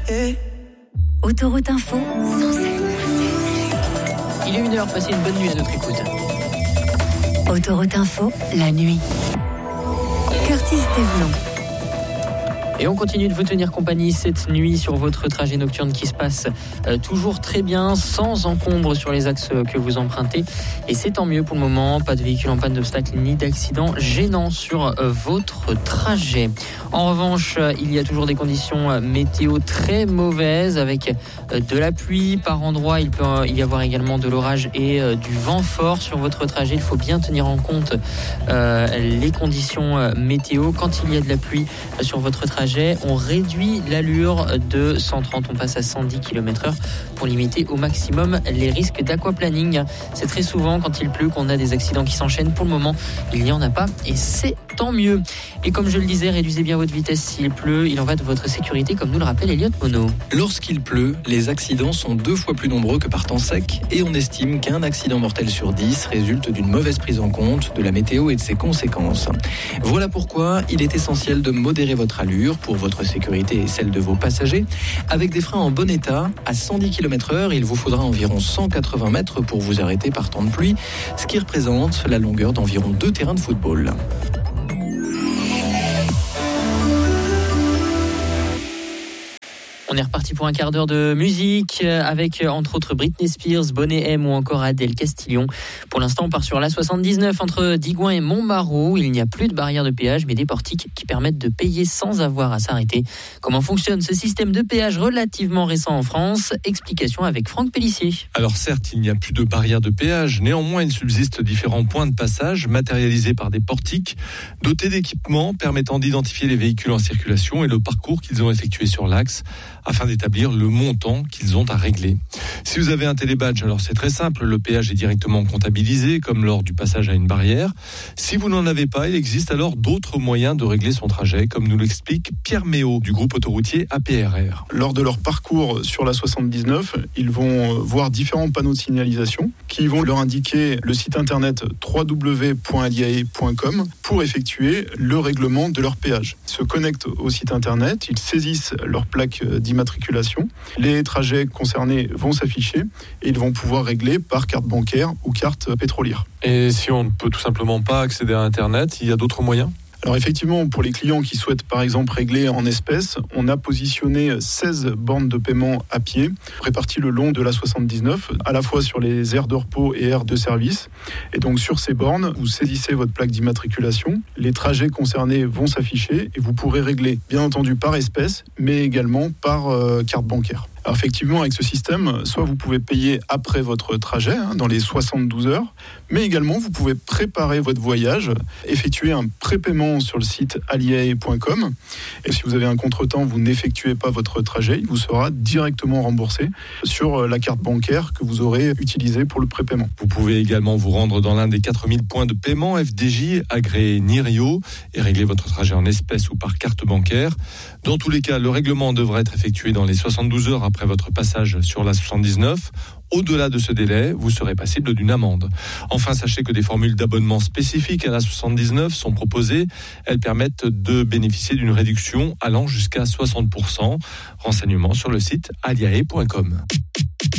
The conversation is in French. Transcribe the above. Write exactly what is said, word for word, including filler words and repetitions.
Hey. Autoroute Info, cent sept. Il est une heure, passez une bonne nuit à notre écoute. Autoroute Info, la nuit. Curtis Thévelon. Et on continue de vous tenir compagnie cette nuit sur votre trajet nocturne qui se passe euh, toujours très bien, sans encombre sur les axes que vous empruntez. Et c'est tant mieux pour le moment, pas de véhicule en panne d'obstacle ni d'accident gênant sur euh, votre trajet. En revanche, euh, il y a toujours des conditions euh, météo très mauvaises avec euh, de la pluie par endroits. Il peut euh, y avoir également de l'orage et euh, du vent fort sur votre trajet. Il faut bien tenir en compte euh, les conditions euh, météo. Quand il y a de la pluie euh, sur votre trajet, on réduit l'allure de cent trente, on passe à cent dix kilomètres heure pour limiter au maximum les risques d'aquaplaning. C'est très souvent quand il pleut qu'on a des accidents qui s'enchaînent. Pour le moment, il n'y en a pas et c'est tant mieux. Et comme je le disais, réduisez bien votre vitesse s'il pleut. Il en va de votre sécurité, comme nous le rappelle Elliot Monod. Lorsqu'il pleut, les accidents sont deux fois plus nombreux que par temps sec et on estime qu'un accident mortel sur dix résulte d'une mauvaise prise en compte de la météo et de ses conséquences. Voilà pourquoi il est essentiel de modérer votre allure pour votre sécurité et celle de vos passagers. Avec des freins en bon état, à cent dix kilomètres heure, il vous faudra environ cent quatre-vingts mètres pour vous arrêter par temps de pluie, ce qui représente la longueur d'environ deux terrains de football. On est reparti pour un quart d'heure de musique avec entre autres Britney Spears, Boney M ou encore Adèle Castillon. Pour l'instant, on part sur l'A soixante-dix-neuf entre Digoin et Montmarault. Il n'y a plus de barrière de péage, mais des portiques qui permettent de payer sans avoir à s'arrêter. Comment fonctionne ce système de péage relativement récent en France ? Explication avec Franck Pellissier. Alors certes, il n'y a plus de barrière de péage. Néanmoins, il subsiste différents points de passage matérialisés par des portiques dotés d'équipements permettant d'identifier les véhicules en circulation et le parcours qu'ils ont effectué sur l'axe, afin d'établir le montant qu'ils ont à régler. Si vous avez un télébadge, alors c'est très simple, le péage est directement comptabilisé, comme lors du passage à une barrière. Si vous n'en avez pas, il existe alors d'autres moyens de régler son trajet, comme nous l'explique Pierre Méot du groupe autoroutier A P R R. Lors de leur parcours sur l'A soixante-dix-neuf, ils vont voir différents panneaux de signalisation qui vont leur indiquer le site internet w w w point aliae point com pour effectuer le règlement de leur péage. Ils se connectent au site internet, ils saisissent leur plaque d'immatriculation. Les trajets concernés vont s'afficher et ils vont pouvoir régler par carte bancaire ou carte pétrolière. Et si on ne peut tout simplement pas accéder à Internet, il y a d'autres moyens ? Alors effectivement, pour les clients qui souhaitent par exemple régler en espèces, on a positionné seize bornes de paiement à pied, réparties le long de l'A soixante-dix-neuf, à la fois sur les aires de repos et aires de service. Et donc sur ces bornes, vous saisissez votre plaque d'immatriculation, les trajets concernés vont s'afficher et vous pourrez régler, bien entendu par espèce, mais également par euh, carte bancaire. Alors effectivement, avec ce système, soit vous pouvez payer après votre trajet, hein, dans les soixante-douze heures, mais également vous pouvez préparer votre voyage, effectuer un prépaiement sur le site aliae point com. Et si vous avez un contretemps, vous n'effectuez pas votre trajet, il vous sera directement remboursé sur la carte bancaire que vous aurez utilisée pour le prépaiement. Vous pouvez également vous rendre dans l'un des quatre mille points de paiement F D J agréés Nirio et régler votre trajet en espèces ou par carte bancaire. Dans tous les cas, le règlement devrait être effectué dans les soixante-douze heures après votre passage sur l'A soixante-dix-neuf. Au-delà de ce délai, vous serez passible d'une amende. Enfin, sachez que des formules d'abonnement spécifiques à l'A soixante-dix-neuf sont proposées. Elles permettent de bénéficier d'une réduction allant jusqu'à soixante pour cent. Renseignements sur le site aliae point com.